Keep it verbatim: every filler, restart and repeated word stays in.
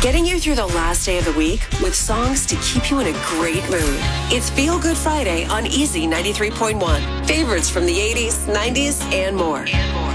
Getting you through the last day of the week with songs to keep you in a great mood. It's Feel Good Friday on Easy ninety-three point one. Favorites from the eighties, nineties, and more. And more.